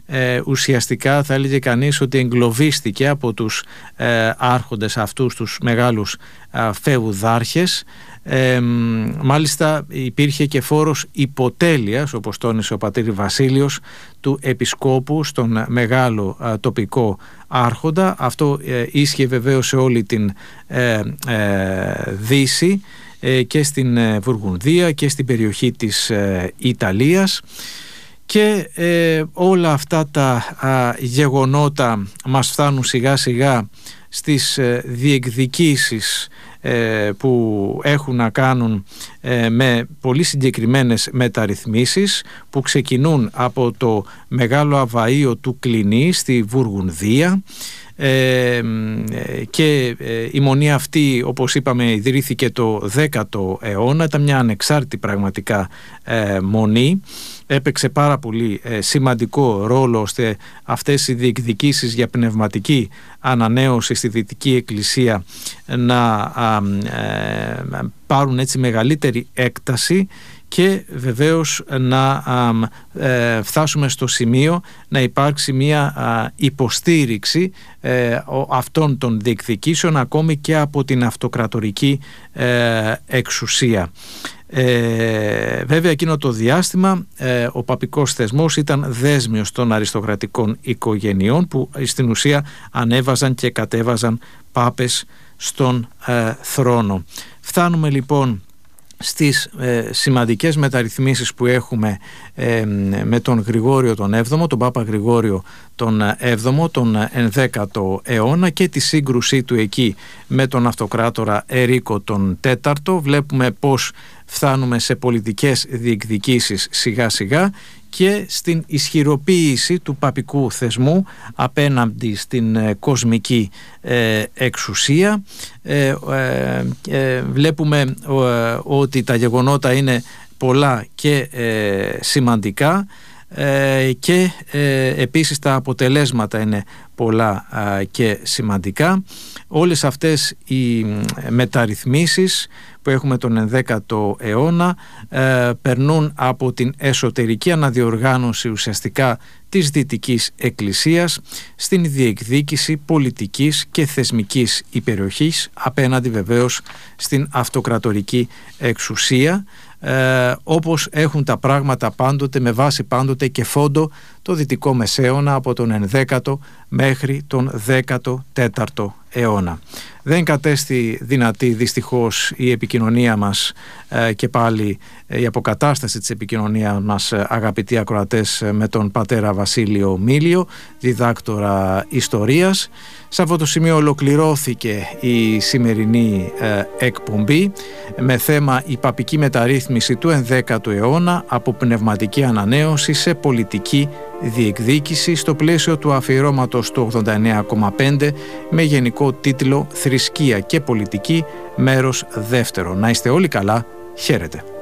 ουσιαστικά θα έλεγε κανείς ότι εγκλωβίστηκε από τους άρχοντες αυτούς, τους μεγάλους φεουδάρχες. Μάλιστα υπήρχε και φόρος υποτέλειας, όπως τόνισε ο πατήρ Βασίλειος, του επισκόπου στον μεγάλο τοπικό άρχοντα. Αυτό ίσχυε βεβαίως σε όλη την Δύση, και στην Βουργουνδία και στην περιοχή της Ιταλίας. Και όλα αυτά τα γεγονότα μας φτάνουν σιγά σιγά στις διεκδικήσεις που έχουν να κάνουν με πολύ συγκεκριμένες μεταρρυθμίσεις, που ξεκινούν από το μεγάλο αβαΐο του Κλινή στη Βουργουνδία, και η μονή αυτή, όπως είπαμε, ιδρύθηκε το 10ο αιώνα. Ήταν μια ανεξάρτητη πραγματικά μονή. Έπαιξε πάρα πολύ σημαντικό ρόλο ώστε αυτές οι διεκδικήσεις για πνευματική ανανέωση στη Δυτική Εκκλησία να πάρουν έτσι μεγαλύτερη έκταση, και βεβαίως να φτάσουμε στο σημείο να υπάρξει μια υποστήριξη αυτών των διεκδικήσεων ακόμη και από την αυτοκρατορική εξουσία. Βέβαια εκείνο το διάστημα ο παπικός θεσμός ήταν δέσμιος των αριστοκρατικών οικογενειών, που στην ουσία ανέβαζαν και κατέβαζαν πάπες στον θρόνο. Φτάνουμε λοιπόν στις σημαντικές μεταρρυθμίσεις που έχουμε με τον Γρηγόριο τον 7ο, τον Πάπα Γρηγόριο τον 7ο, τον 11ο αιώνα, και τη σύγκρουσή του εκεί με τον αυτοκράτορα Ερίκο τον 4ο. Βλέπουμε πως φτάνουμε σε πολιτικές διεκδικήσεις σιγά σιγά και στην ισχυροποίηση του παπικού θεσμού απέναντι στην κοσμική εξουσία. Βλέπουμε ότι τα γεγονότα είναι πολλά και σημαντικά, και επίσης τα αποτελέσματα είναι πολλά και σημαντικά. Όλες αυτές οι μεταρρυθμίσεις που έχουμε τον 11ο αιώνα περνούν από την εσωτερική αναδιοργάνωση ουσιαστικά της Δυτικής Εκκλησίας στην διεκδίκηση πολιτικής και θεσμικής υπεροχής απέναντι βεβαίως στην αυτοκρατορική εξουσία, όπως έχουν τα πράγματα πάντοτε, με βάση πάντοτε και φόντο το Δυτικό Μεσαίωνα από τον 11ο μέχρι τον 14ο αιώνα. Δεν κατέστη δυνατή δυστυχώς η επικοινωνία μας, και πάλι η αποκατάσταση της επικοινωνίας μας, αγαπητοί ακροατές, με τον πατέρα Βασίλειο Μήλιο, διδάκτορα ιστορίας. Σε αυτό το σημείο ολοκληρώθηκε η σημερινή εκπομπή με θέμα η παπική μεταρρύθμιση του 11ου αιώνα από πνευματική ανανέωση σε πολιτική διεκδίκηση, στο πλαίσιο του αφιερώματος του 89,5 με γενικό τίτλο «Θρησκεία και πολιτική, μέρος δεύτερο». Να είστε όλοι καλά. Χαίρετε.